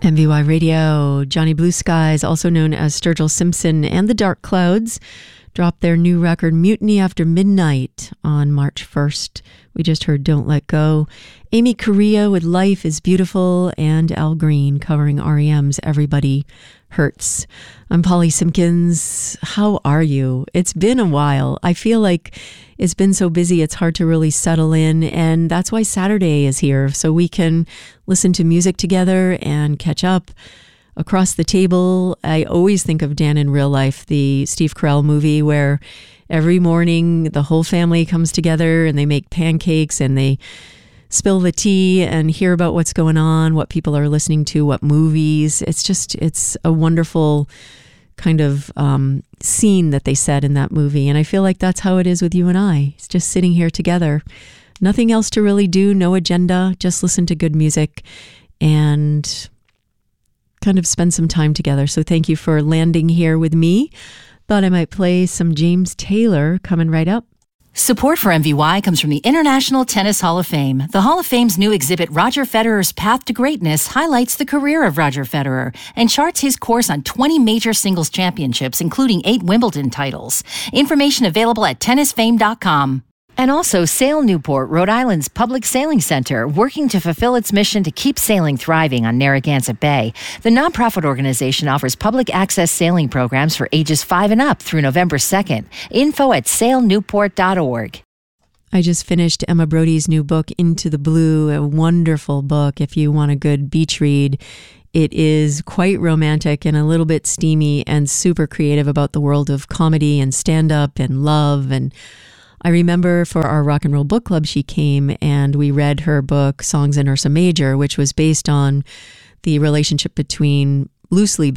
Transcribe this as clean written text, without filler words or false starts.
MVY Radio, Johnny Blue Skies, also known as Sturgill Simpson, and the Dark Clouds dropped their new record Mutiny After Midnight on March 1st. We just heard Don't Let Go. Amy Correa with Life is Beautiful, and Al Green covering REM's Everybody Hurts. I'm Polly Simpkins. How are you? It's been a while. I feel like it's been so busy, it's hard to really settle in, and that's why Saturday is here, so we can listen to music together and catch up across the table. I always think of Dan in Real Life, the Steve Carell movie, where every morning the whole family comes together and they make pancakes and they spill the tea and hear about what's going on, what people are listening to, what movies. It's a wonderful kind of scene that they set in that movie. And I feel like that's how it is with you and I. It's just sitting here together. Nothing else to really do, no agenda, just listen to good music and kind of spend some time together. So thank you for landing here with me. Thought I might play some James Taylor coming right up. Support for MVY comes from the International Tennis Hall of Fame. The Hall of Fame's new exhibit, Roger Federer's Path to Greatness, highlights the career of Roger Federer and charts his course on 20 major singles championships, including 8 Wimbledon titles. Information available at tennisfame.com. And also Sail Newport, Rhode Island's public sailing center, working to fulfill its mission to keep sailing thriving on Narragansett Bay. The nonprofit organization offers public access sailing programs for ages 5 and up through November 2nd. Info at sailnewport.org. I just finished Emma Brody's new book, Into the Blue, a wonderful book if you want a good beach read. It is quite romantic and a little bit steamy and super creative about the world of comedy and stand-up and love. And I remember for our rock and roll book club, she came and we read her book, Songs in Ursa Major, which was based on the relationship between loosely